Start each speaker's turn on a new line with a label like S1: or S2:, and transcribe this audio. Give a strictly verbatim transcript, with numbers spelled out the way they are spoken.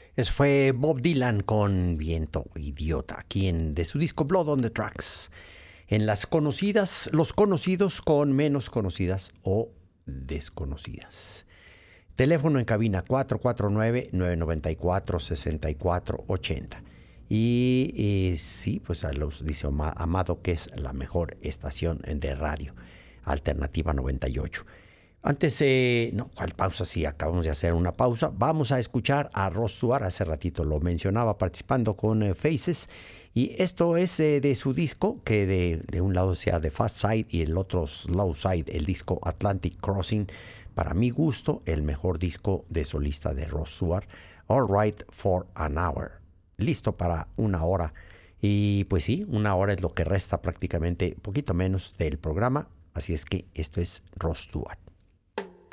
S1: Eso fue Bob Dylan con Viento Idiota, aquí en de su disco Blood on the Tracks. En las conocidas, los conocidos con menos conocidas o desconocidas. Teléfono en cabina cuatro cuatro nueve, nueve nueve cuatro, seis cuatro ocho cero. Y eh, sí, pues a los dice Amado que es la mejor estación de radio, Alternativa noventa y ocho. Antes, eh, no, ¿cuál pausa? Sí, acabamos de hacer una pausa. Vamos a escuchar a Rod Stewart, hace ratito lo mencionaba, participando con eh, Faces. Y esto es eh, de su disco, que de, de un lado sea The Fast Side y el otro Slow Side, el disco Atlantic Crossing. Para mi gusto, el mejor disco de solista de Rod Stewart, All Right for an Hour. Listo para una hora. Y pues sí, una hora es lo que resta prácticamente, poquito menos del programa. Así es que esto es Rod Stewart.